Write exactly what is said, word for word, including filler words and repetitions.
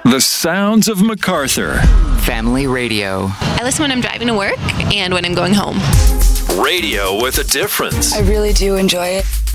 The sounds of MacArthur. Family radio. I listen when I'm driving to work and when I'm going home. Radio with a difference. I really do enjoy it.